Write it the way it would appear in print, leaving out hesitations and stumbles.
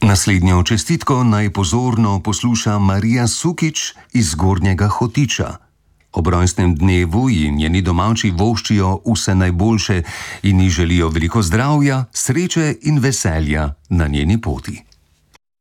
Naslednjo čestitko naj pozorno posluša Marija Sukič iz Zgornjega Hotiča. Ob rojstnem dnevu ji njeni domači voščijo vse najboljše in ji želijo veliko zdravja, sreče in veselja na njeni poti.